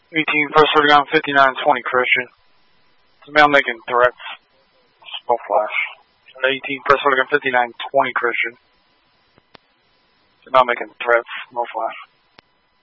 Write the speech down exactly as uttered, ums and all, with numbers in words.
eighteen, first Oregon, fifty-nine twenty, Christian. It's a male making threats. Smoke flash. eighteen, first Oregon, fifty-nine twenty, Christian. It's a male making threats. Smoke flash.